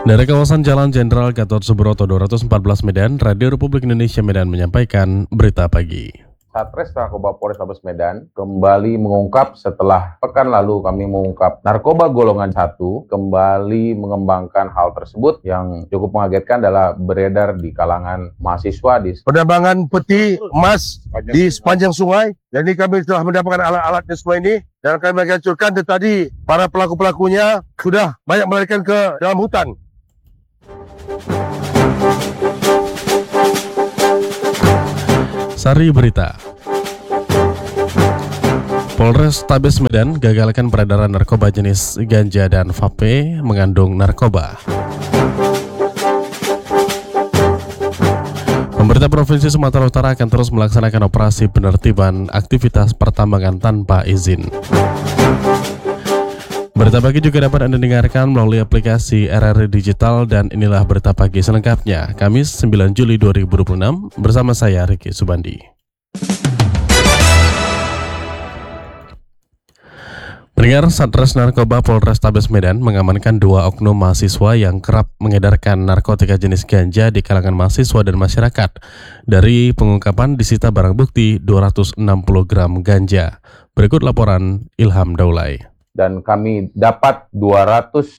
Dari kawasan Jalan Jenderal Gatot Subroto 214 Medan, Radio Republik Indonesia Medan menyampaikan berita pagi. Satres Narkoba Polrestabes Medan kembali mengungkap setelah pekan lalu kami mengungkap narkoba golongan 1 kembali mengembangkan hal tersebut yang cukup mengagetkan adalah beredar di kalangan mahasiswa di penambangan peti emas di sepanjang sungai. Jadi kami telah mendapatkan alat-alatnya semua ini dan kami hancurkan, dan tadi para pelaku-pelakunya sudah banyak melarikan ke dalam hutan. Sari Berita. Polrestabes Medan gagalkan peredaran narkoba jenis ganja dan vape mengandung narkoba. Pemerintah Provinsi Sumatera Utara akan terus melaksanakan operasi penertiban aktivitas pertambangan tanpa izin. Berita pagi juga dapat Anda dengarkan melalui aplikasi RRI Digital, dan inilah berita pagi selengkapnya, Kamis 9 Juli 2026, bersama saya Riki Subandi. Pendengar, Satres Narkoba Polrestabes Medan mengamankan 2 oknum mahasiswa yang kerap mengedarkan narkotika jenis ganja di kalangan mahasiswa dan masyarakat. Dari pengungkapan disita barang bukti 260 gram ganja. Berikut laporan Ilham Daulay. Dan kami dapat 262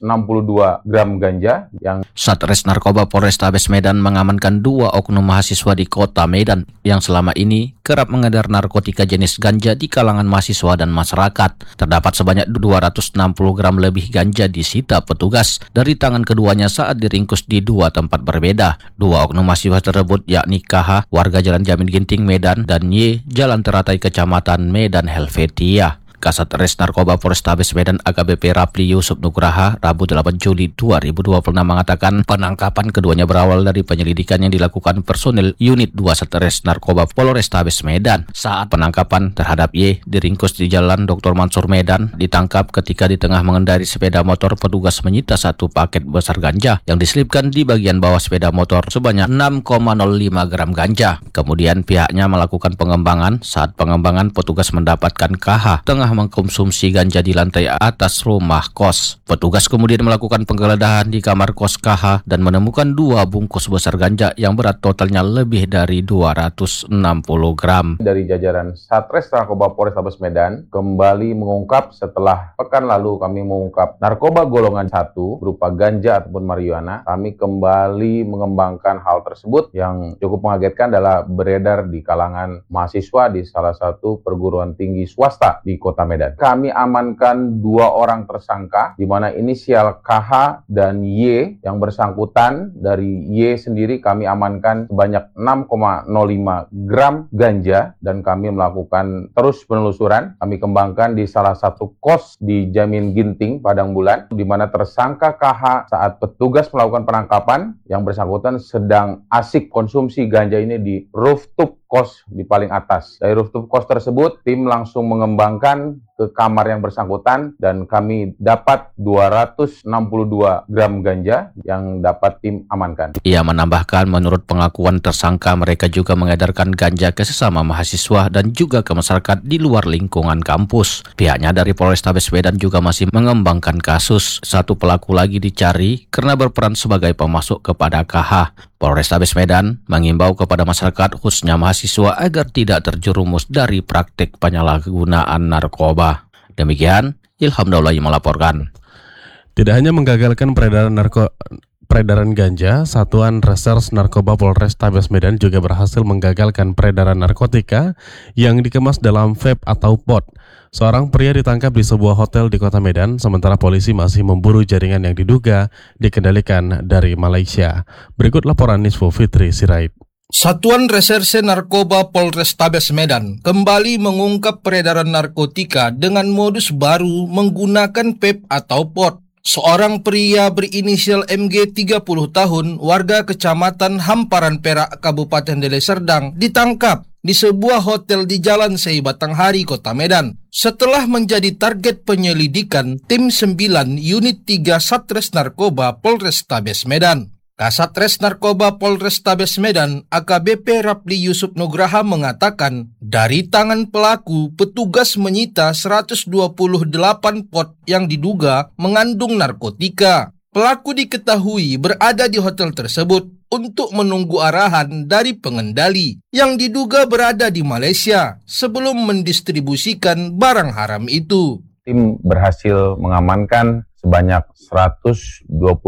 gram ganja yang Satres Narkoba Polrestabes Medan mengamankan 2 oknum mahasiswa di kota Medan yang selama ini kerap mengedar narkotika jenis ganja di kalangan mahasiswa dan masyarakat. Terdapat sebanyak 260 gram lebih ganja disita petugas dari tangan keduanya saat diringkus di 2 tempat berbeda. 2 oknum mahasiswa tersebut yakni KH, warga Jalan Jamin Ginting Medan, dan Y, Jalan Teratai Kecamatan Medan Helvetia. Kasatres Narkoba Polrestabes Medan AKBP Rapli Yusuf Nugraha Rabu 8 Juli 2026 mengatakan penangkapan keduanya berawal dari penyelidikan yang dilakukan personil Unit 2 Satres Narkoba Polrestabes Medan. Saat penangkapan terhadap Y diringkus di Jalan Dr. Mansur Medan, ditangkap ketika di tengah mengendari sepeda motor. Petugas menyita 1 paket besar ganja yang diselipkan di bagian bawah sepeda motor sebanyak 6,05 gram ganja. Kemudian pihaknya melakukan pengembangan. Saat pengembangan, petugas mendapatkan KH tengah mengkonsumsi ganja di lantai atas rumah kos. Petugas kemudian melakukan penggeledahan di kamar kos KH dan menemukan 2 bungkus besar ganja yang berat totalnya lebih dari 260 gram. Dari jajaran Satres Narkoba Polrestabes Medan kembali mengungkap setelah pekan lalu kami mengungkap narkoba golongan 1 berupa ganja ataupun marijuana. Kami kembali mengembangkan hal tersebut yang cukup mengagetkan adalah beredar di kalangan mahasiswa di salah satu perguruan tinggi swasta di Kota Medan. Kami amankan 2 orang tersangka, di mana inisial KH dan Y yang bersangkutan. Dari Y sendiri kami amankan sebanyak 6,05 gram ganja, dan kami melakukan terus penelusuran. Kami kembangkan di salah satu kos di Jamin Ginting, Padang Bulan, di mana tersangka KH saat petugas melakukan penangkapan, yang bersangkutan sedang asik konsumsi ganja ini di rooftop kos di paling atas. Dari rooftop kos tersebut, tim langsung mengembangkan ke kamar yang bersangkutan dan kami dapat 262 gram ganja yang dapat tim amankan. Ia menambahkan menurut pengakuan tersangka mereka juga mengedarkan ganja ke sesama mahasiswa dan juga ke masyarakat di luar lingkungan kampus. Pihaknya dari Polrestabes Medan juga masih mengembangkan kasus. 1 pelaku lagi dicari karena berperan sebagai pemasok kepada KH. Polrestabes Medan mengimbau kepada masyarakat khususnya mahasiswa agar tidak terjerumus dari praktik penyalahgunaan narkoba. Demikian, Ilham Daulay melaporkan. Tidak hanya menggagalkan peredaran ganja, Satuan Reserse Narkoba Polrestabes Medan juga berhasil menggagalkan peredaran narkotika yang dikemas dalam vape atau pot. Seorang pria ditangkap di sebuah hotel di Kota Medan, sementara polisi masih memburu jaringan yang diduga dikendalikan dari Malaysia. Berikut laporan Nisfo Fitri Sirait. Satuan Reserse Narkoba Polrestabes Medan kembali mengungkap peredaran narkotika dengan modus baru menggunakan vape atau pot. Seorang pria berinisial MG 30 tahun, warga Kecamatan Hamparan Perak, Kabupaten Deli Serdang, ditangkap di sebuah hotel di Jalan Sei Batanghari, Kota Medan. Setelah menjadi target penyelidikan tim 9 Unit 3 Satres Narkoba Polrestabes Medan. Kasatres Narkoba Polrestabes Medan AKBP Rapli Yusuf Nugraha mengatakan, dari tangan pelaku petugas menyita 128 pot yang diduga mengandung narkotika. Pelaku diketahui berada di hotel tersebut untuk menunggu arahan dari pengendali yang diduga berada di Malaysia sebelum mendistribusikan barang haram itu. Tim berhasil mengamankan sebanyak 128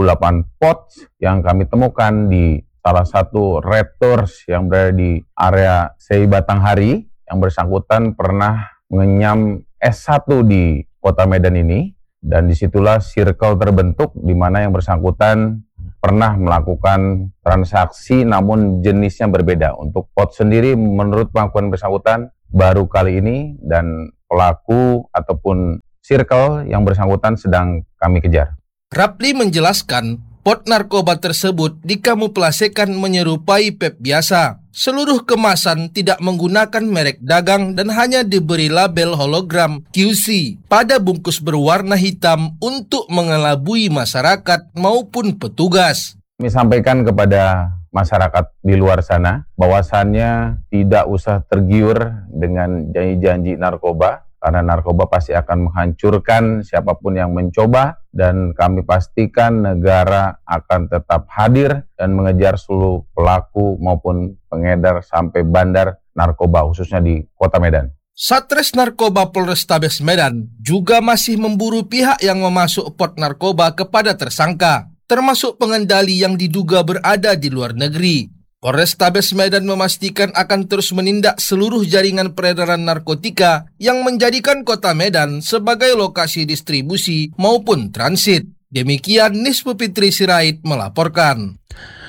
pot yang kami temukan di salah satu retorts yang berada di area Sei Batanghari. Yang bersangkutan pernah mengenyam S1 di Kota Medan ini. Dan disitulah circle terbentuk di mana yang bersangkutan pernah melakukan transaksi namun jenisnya berbeda. Untuk pot sendiri menurut pengakuan bersangkutan baru kali ini dan pelaku ataupun circle yang bersangkutan sedang kami kejar. Rapli menjelaskan pot narkoba tersebut dikamuflasekan menyerupai pep biasa. Seluruh kemasan tidak menggunakan merek dagang dan hanya diberi label hologram QC pada bungkus berwarna hitam untuk mengelabui masyarakat maupun petugas. Kami sampaikan kepada masyarakat di luar sana bahwasannya tidak usah tergiur dengan janji-janji narkoba. Karena narkoba pasti akan menghancurkan siapapun yang mencoba dan kami pastikan negara akan tetap hadir dan mengejar seluruh pelaku maupun pengedar sampai bandar narkoba khususnya di Kota Medan. Satres Narkoba Polrestabes Medan juga masih memburu pihak yang memasuk pot narkoba kepada tersangka, termasuk pengendali yang diduga berada di luar negeri. Polrestabes Medan memastikan akan terus menindak seluruh jaringan peredaran narkotika yang menjadikan Kota Medan sebagai lokasi distribusi maupun transit. Demikian Nispu Fitri Sirait melaporkan.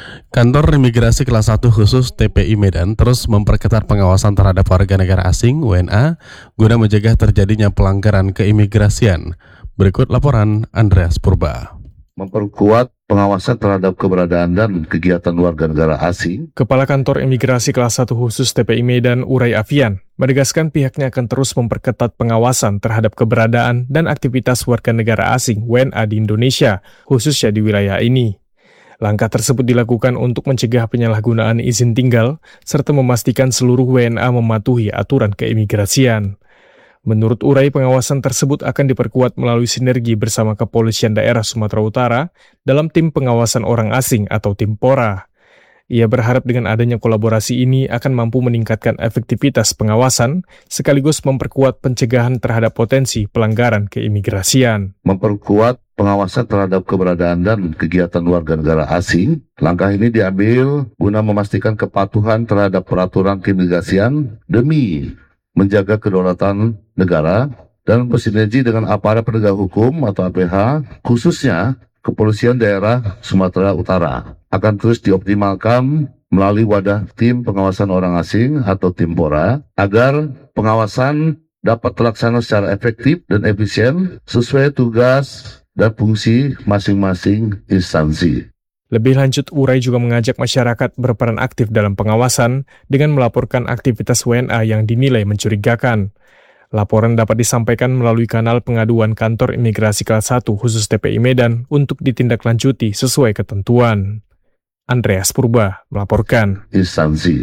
Kantor Imigrasi Kelas 1 khusus TPI Medan terus memperketat pengawasan terhadap warga negara asing (WNA) guna mencegah terjadinya pelanggaran keimigrasian. Berikut laporan Andreas Purba. Memperkuat pengawasan terhadap keberadaan dan kegiatan warga negara asing. Kepala Kantor Imigrasi Kelas 1 khusus TPI Medan, Uray Afian, menegaskan pihaknya akan terus memperketat pengawasan terhadap keberadaan dan aktivitas warga negara asing WNA di Indonesia, khususnya di wilayah ini. Langkah tersebut dilakukan untuk mencegah penyalahgunaan izin tinggal, serta memastikan seluruh WNA mematuhi aturan keimigrasian. Menurut Uray, pengawasan tersebut akan diperkuat melalui sinergi bersama Kepolisian Daerah Sumatera Utara dalam tim pengawasan orang asing atau tim PORA. Ia berharap dengan adanya kolaborasi ini akan mampu meningkatkan efektivitas pengawasan sekaligus memperkuat pencegahan terhadap potensi pelanggaran keimigrasian. Memperkuat pengawasan terhadap keberadaan dan kegiatan warga negara asing. Langkah ini diambil guna memastikan kepatuhan terhadap peraturan keimigrasian demi menjaga kedaulatan negara dan bersinergi dengan aparat penegak hukum atau APH, khususnya Kepolisian Daerah Sumatera Utara, akan terus dioptimalkan melalui wadah tim pengawasan orang asing atau tim PORA, agar pengawasan dapat terlaksana secara efektif dan efisien sesuai tugas dan fungsi masing-masing instansi. Lebih lanjut, Uray juga mengajak masyarakat berperan aktif dalam pengawasan dengan melaporkan aktivitas WNA yang dinilai mencurigakan. Laporan dapat disampaikan melalui kanal pengaduan Kantor Imigrasi Kelas 1 khusus TPI Medan untuk ditindaklanjuti sesuai ketentuan. Andreas Purba melaporkan. Instansi.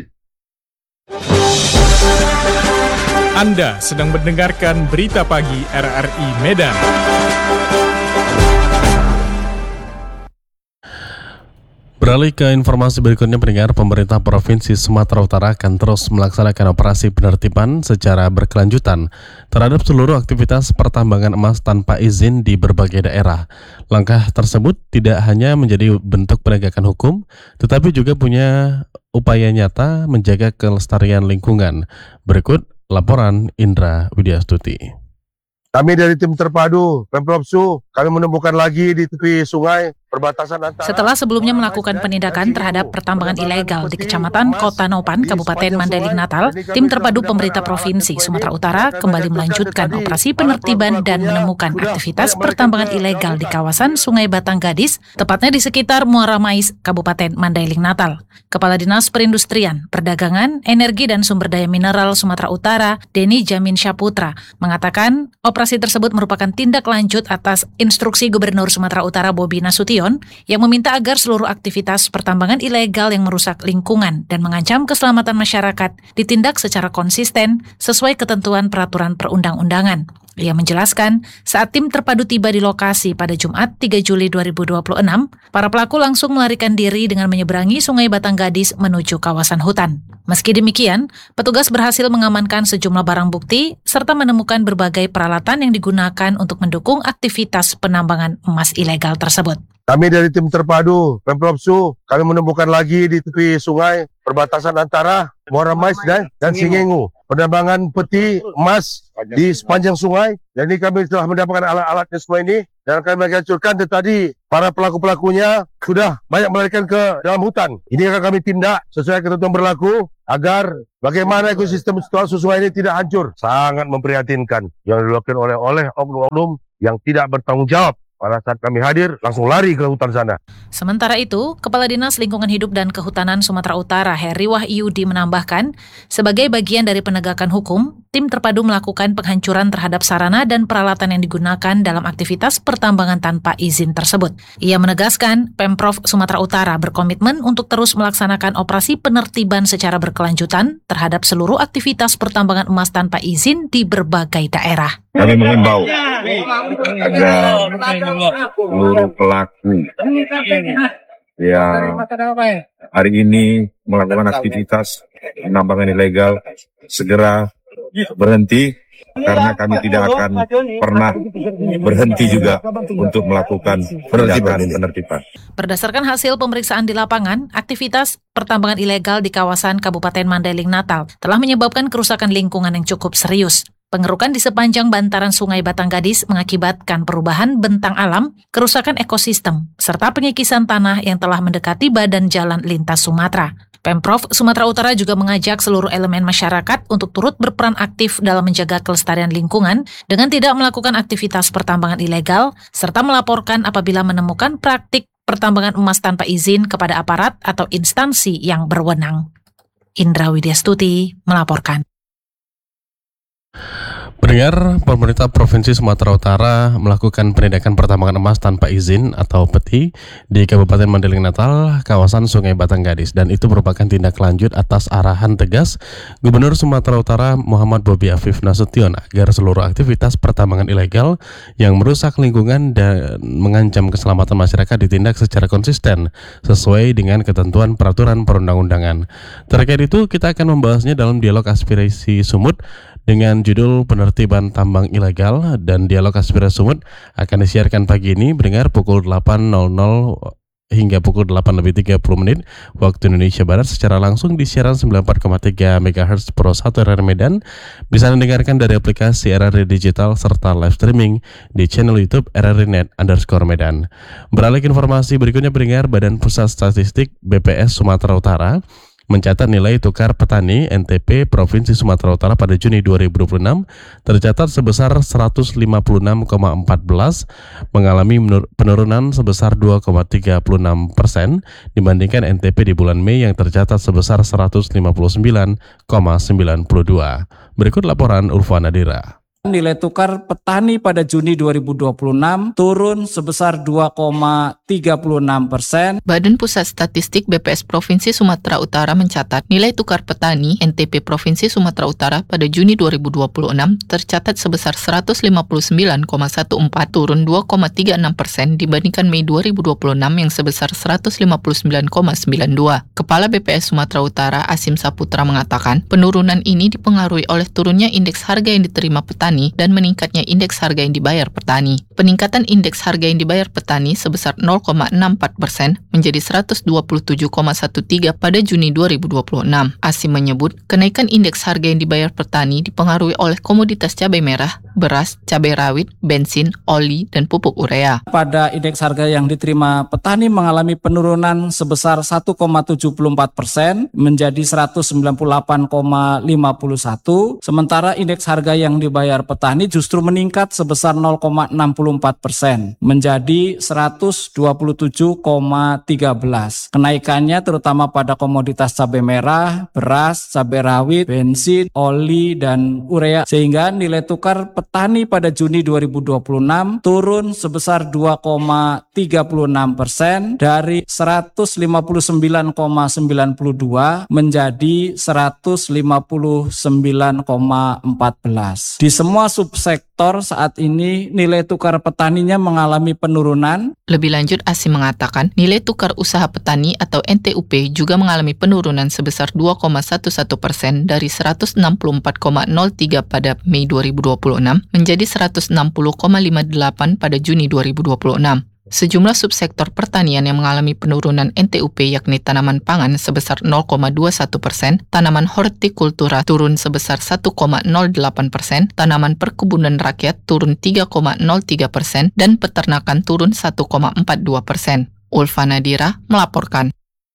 Anda sedang mendengarkan Berita Pagi RRI Medan. Beralih ke informasi berikutnya, pendengar, pemerintah Provinsi Sumatera Utara akan terus melaksanakan operasi penertiban secara berkelanjutan terhadap seluruh aktivitas pertambangan emas tanpa izin di berbagai daerah. Langkah tersebut tidak hanya menjadi bentuk penegakan hukum, tetapi juga punya upaya nyata menjaga kelestarian lingkungan. Berikut laporan Indra Widyastuti. Kami dari tim terpadu Pemprov Su, kami menemukan lagi di tepi sungai perbatasan antara. Setelah sebelumnya melakukan penindakan terhadap pertambangan ilegal di Kecamatan Kota Nopan, Kabupaten Mandailing Natal, tim terpadu pemerintah Provinsi Sumatera Utara kembali melanjutkan operasi penertiban dan menemukan aktivitas pertambangan ilegal di kawasan Sungai Batang Gadis, tepatnya di sekitar Muara Mais, Kabupaten Mandailing Natal. Kepala Dinas Perindustrian, Perdagangan, Energi dan Sumber Daya Mineral Sumatera Utara, Denny Jamin Syaputra, mengatakan operasi tersebut merupakan tindak lanjut atas instruksi Gubernur Sumatera Utara Bobi Nasution Nasution yang meminta agar seluruh aktivitas pertambangan ilegal yang merusak lingkungan dan mengancam keselamatan masyarakat ditindak secara konsisten sesuai ketentuan peraturan perundang-undangan. Ia menjelaskan, saat tim terpadu tiba di lokasi pada Jumat 3 Juli 2026, para pelaku langsung melarikan diri dengan menyeberangi Sungai Batanggadis menuju kawasan hutan. Meski demikian, petugas berhasil mengamankan sejumlah barang bukti serta menemukan berbagai peralatan yang digunakan untuk mendukung aktivitas penambangan emas ilegal tersebut. Kami dari tim terpadu Pemprov Su, kami menemukan lagi di tepi sungai perbatasan antara Muara Mais dan Singengu penambangan peti emas di sepanjang sungai. Jadi kami telah mendapatkan alat-alatnya semua ini dan kami hancurkan. Dan tadi para pelaku-pelakunya sudah banyak melarikan ke dalam hutan. Ini akan kami tindak sesuai ketentuan berlaku agar bagaimana ekosistem sungai ini tidak hancur. Sangat memprihatinkan yang dilakukan oleh oknum-oknum yang tidak bertanggung jawab. Pada saat kami hadir, langsung lari ke hutan sana. Sementara itu, Kepala Dinas Lingkungan Hidup dan Kehutanan Sumatera Utara, Heri Wahyudi menambahkan, sebagai bagian dari penegakan hukum, tim terpadu melakukan penghancuran terhadap sarana dan peralatan yang digunakan dalam aktivitas pertambangan tanpa izin tersebut. Ia menegaskan, Pemprov Sumatera Utara berkomitmen untuk terus melaksanakan operasi penertiban secara berkelanjutan terhadap seluruh aktivitas pertambangan emas tanpa izin di berbagai daerah. Kami mengimbau agar seluruh pelaku yang hari ini melakukan aktivitas penambangan ilegal segera berhenti, karena kami tidak akan pernah berhenti juga untuk melakukan penertiban. Berdasarkan hasil pemeriksaan di lapangan, aktivitas pertambangan ilegal di kawasan Kabupaten Mandailing Natal telah menyebabkan kerusakan lingkungan yang cukup serius. Pengerukan di sepanjang bantaran Sungai Batanggadis mengakibatkan perubahan bentang alam, kerusakan ekosistem, serta pengikisan tanah yang telah mendekati badan jalan lintas Sumatera. Pemprov Sumatera Utara juga mengajak seluruh elemen masyarakat untuk turut berperan aktif dalam menjaga kelestarian lingkungan dengan tidak melakukan aktivitas pertambangan ilegal, serta melaporkan apabila menemukan praktik pertambangan emas tanpa izin kepada aparat atau instansi yang berwenang. Indra Widyastuti melaporkan. Pendengar, pemerintah Provinsi Sumatera Utara melakukan penindakan pertambangan emas tanpa izin atau peti di Kabupaten Mandailing Natal, kawasan Sungai Batanggadis, dan itu merupakan tindak lanjut atas arahan tegas Gubernur Sumatera Utara Muhammad Bobi Afif Nasution agar seluruh aktivitas pertambangan ilegal yang merusak lingkungan dan mengancam keselamatan masyarakat ditindak secara konsisten sesuai dengan ketentuan peraturan perundang-undangan. Terkait itu, kita akan membahasnya dalam dialog aspirasi Sumut dengan judul Penertiban Tambang Ilegal, dan dialog aspirasi Sumut akan disiarkan pagi ini mendengar pukul 8.00 hingga pukul 8:30 waktu Indonesia Barat secara langsung di siaran 94,3 MHz Pro 1 RRI Medan. Bisa mendengarkan dari aplikasi RRI Digital serta live streaming di channel YouTube RRI.net_Medan. Beralih ke informasi berikutnya, pendengar, Badan Pusat Statistik BPS Sumatera Utara mencatat nilai tukar petani NTP Provinsi Sumatera Utara pada Juni 2026 tercatat sebesar 156,14, mengalami penurunan sebesar 2,36% dibandingkan NTP di bulan Mei yang tercatat sebesar 159,92. Berikut laporan Ulfa Nadira. Nilai tukar petani pada Juni 2026 turun sebesar 2,36%. Badan Pusat Statistik BPS Provinsi Sumatera Utara mencatat nilai tukar petani NTP Provinsi Sumatera Utara pada Juni 2026 tercatat sebesar 159,14, turun 2,36% dibandingkan Mei 2026 yang sebesar 159,92. Kepala BPS Sumatera Utara Asim Saputra mengatakan penurunan ini dipengaruhi oleh turunnya indeks harga yang diterima petani dan meningkatnya indeks harga yang dibayar petani. Peningkatan indeks harga yang dibayar petani sebesar 0,64% menjadi 127,13 pada Juni 2026. Asim menyebut kenaikan indeks harga yang dibayar petani dipengaruhi oleh komoditas cabai merah, beras, cabai rawit, bensin, oli, dan pupuk urea. Pada indeks harga yang diterima petani mengalami penurunan sebesar 1,74% menjadi 198,51, sementara indeks harga yang dibayar petani justru meningkat sebesar 0,64% menjadi 127,13 13. Kenaikannya terutama pada komoditas cabai merah, beras, cabai rawit, bensin, oli, dan urea, sehingga nilai tukar petani pada Juni 2026 turun sebesar 2,36% dari 159,92 menjadi 159,14. Di semua subsektor saat ini nilai tukar petaninya mengalami penurunan. Lebih lanjut, Asim mengatakan nilai tukar usaha petani atau NTUP juga mengalami penurunan sebesar 2,11% dari 164,03 pada Mei 2026 menjadi 160,58 pada Juni 2026. Sejumlah subsektor pertanian yang mengalami penurunan NTUP yakni tanaman pangan sebesar 0,21%, tanaman hortikultura turun sebesar 1,08%, tanaman perkebunan rakyat turun 3,03%, dan peternakan turun 1,42%. Ulfa Nadira melaporkan.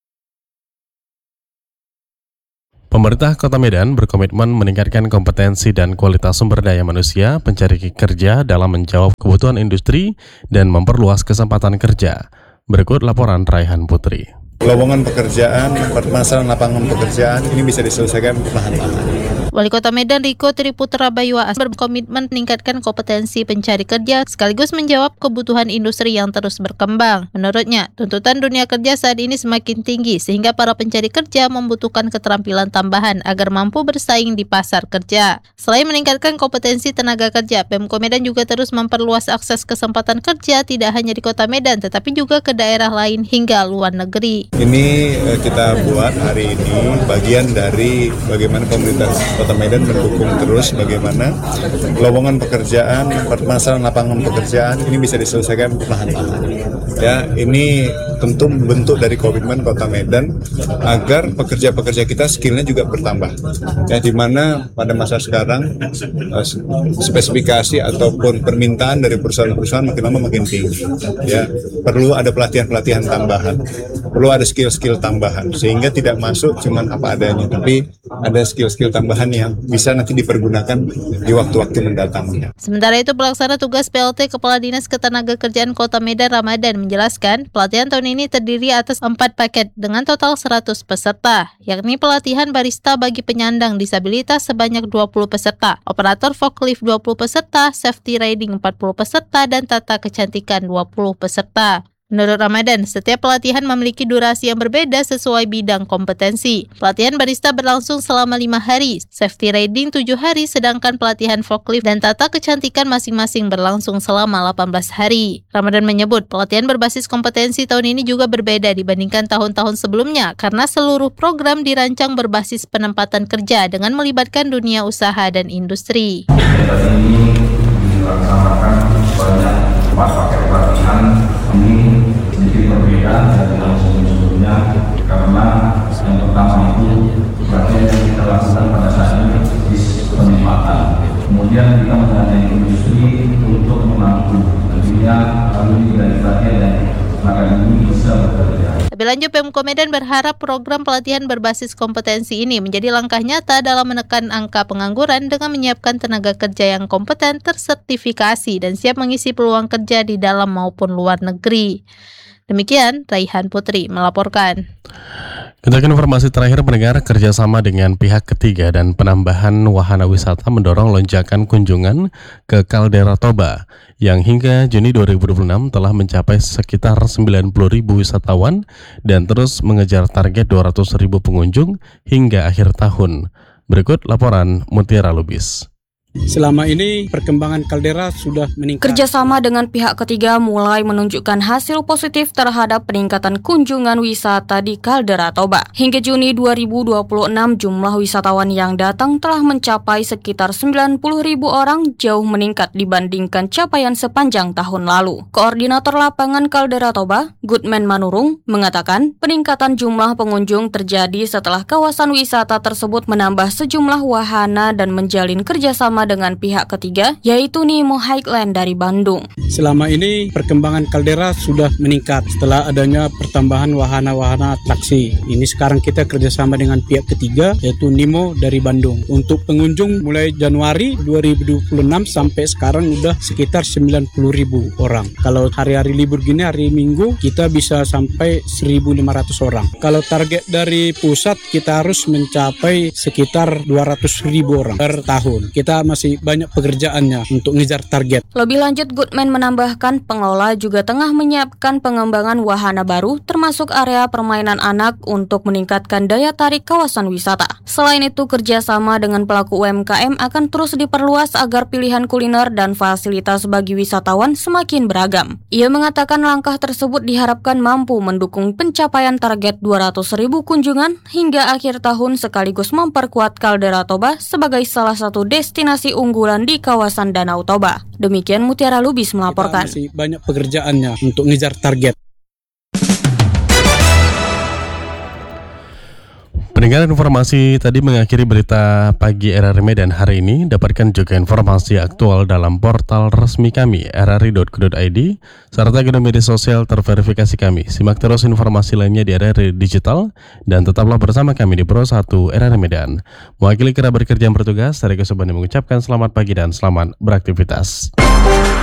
Pemerintah Kota Medan berkomitmen meningkatkan kompetensi dan kualitas sumber daya manusia pencari kerja dalam menjawab kebutuhan industri dan memperluas kesempatan kerja. Berikut laporan Raihan Putri. Lowongan pekerjaan, permasalahan lapangan pekerjaan ini bisa diselesaikan perlahan-lahan. Wali Kota Medan Riko Triputra Bayuas berkomitmen meningkatkan kompetensi pencari kerja sekaligus menjawab kebutuhan industri yang terus berkembang. Menurutnya, tuntutan dunia kerja saat ini semakin tinggi sehingga para pencari kerja membutuhkan keterampilan tambahan agar mampu bersaing di pasar kerja. Selain meningkatkan kompetensi tenaga kerja, Pemko Medan juga terus memperluas akses kesempatan kerja tidak hanya di Kota Medan tetapi juga ke daerah lain hingga luar negeri. Ini kita buat hari ini bagian dari bagaimana pemerintah Kota Medan mendukung terus bagaimana lowongan pekerjaan, permasalahan lapangan pekerjaan ini bisa diselesaikan perlahan-lahan. Ya, ini tentu bentuk dari komitmen Kota Medan agar pekerja-pekerja kita skillnya juga bertambah. Ya, di mana pada masa sekarang spesifikasi ataupun permintaan dari perusahaan-perusahaan makin lama makin tinggi. Ya, perlu ada pelatihan-pelatihan tambahan, perlu ada skill-skill tambahan sehingga tidak masuk cuman apa adanya, tapi ada skill-skill tambahan yang bisa nanti dipergunakan di waktu-waktu mendatang. Sementara itu, pelaksana tugas PLT Kepala Dinas Ketenagakerjaan Kota Medan Ramadan menjelaskan pelatihan tahun ini terdiri atas 4 paket dengan total 100 peserta, yakni pelatihan barista bagi penyandang disabilitas sebanyak 20 peserta, operator forklift 20 peserta, safety riding 40 peserta, dan tata kecantikan 20 peserta. Menurut Ramadan, setiap pelatihan memiliki durasi yang berbeda sesuai bidang kompetensi. Pelatihan barista berlangsung selama 5 hari, safety riding 7 hari, sedangkan pelatihan forklift dan tata kecantikan masing-masing berlangsung selama 18 hari. Ramadan menyebut pelatihan berbasis kompetensi tahun ini juga berbeda dibandingkan tahun-tahun sebelumnya karena seluruh program dirancang berbasis penempatan kerja dengan melibatkan dunia usaha dan industri. Kegiatan ini dilaksanakan sebanyak 4 paket pelatihan. Ini sedikit berbeda dari yang sebelumnya karena yang pertama itu pelatihan yang kita lakukan pada saat ini penempatan. Kemudian kita mendanai industri untuk menampung, tentunya lalu dari pelatihan dan maka ini bisa bekerja. Lebih lanjut, Pemko Medan berharap program pelatihan berbasis kompetensi ini menjadi langkah nyata dalam menekan angka pengangguran dengan menyiapkan tenaga kerja yang kompeten, tersertifikasi, dan siap mengisi peluang kerja di dalam maupun luar negeri. Demikian, Raihan Putri melaporkan. Kita ke informasi terakhir, pendengar. Kerjasama dengan pihak ketiga dan penambahan wahana wisata mendorong lonjakan kunjungan ke Kaldera Toba yang hingga Juni 2026 telah mencapai sekitar 90.000 wisatawan dan terus mengejar target 200.000 pengunjung hingga akhir tahun. Berikut laporan Mutiara Lubis. Selama ini perkembangan kaldera sudah meningkat. Kerjasama dengan pihak ketiga mulai menunjukkan hasil positif terhadap peningkatan kunjungan wisata di Kaldera Toba. Hingga Juni 2026, jumlah wisatawan yang datang telah mencapai sekitar 90.000 orang, jauh meningkat dibandingkan capaian sepanjang tahun lalu. Koordinator lapangan Kaldera Toba, Goodman Manurung, mengatakan peningkatan jumlah pengunjung terjadi setelah kawasan wisata tersebut menambah sejumlah wahana dan menjalin kerjasama kerjasama dengan pihak ketiga, yaitu Nemo Highland dari Bandung. Selama ini perkembangan kaldera sudah meningkat setelah adanya pertambahan wahana-wahana atraksi. Ini sekarang kita kerjasama dengan pihak ketiga, yaitu Nemo dari Bandung. Untuk pengunjung mulai Januari 2026 sampai sekarang udah sekitar 90.000 orang. Kalau hari-hari libur gini, hari Minggu, kita bisa sampai 1.500 orang. Kalau target dari pusat, kita harus mencapai sekitar 200.000 orang per tahun. Kita masih banyak pekerjaannya untuk ngejar target. Lebih lanjut, Goodman menambahkan pengelola juga tengah menyiapkan pengembangan wahana baru termasuk area permainan anak untuk meningkatkan daya tarik kawasan wisata. Selain itu, kerjasama dengan pelaku UMKM akan terus diperluas agar pilihan kuliner dan fasilitas bagi wisatawan semakin beragam. Ia mengatakan langkah tersebut diharapkan mampu mendukung pencapaian target 200.000 kunjungan hingga akhir tahun sekaligus memperkuat Kaldera Toba sebagai salah satu destinasi unggulan di kawasan Danau Toba. Demikian Mutiara Lubis melaporkan. Kita masih banyak pekerjaannya untuk ngejar target. Pendengar informasi tadi mengakhiri berita pagi RRI Medan hari ini. Dapatkan juga informasi aktual dalam portal resmi kami rri.co.id serta akun media sosial terverifikasi kami. Simak terus informasi lainnya di RRI Digital dan tetaplah bersama kami di Pro 1 RRI Medan. Mewakili kerabat kerja yang bertugas, saya Riko Sobandi mengucapkan selamat pagi dan selamat beraktivitas.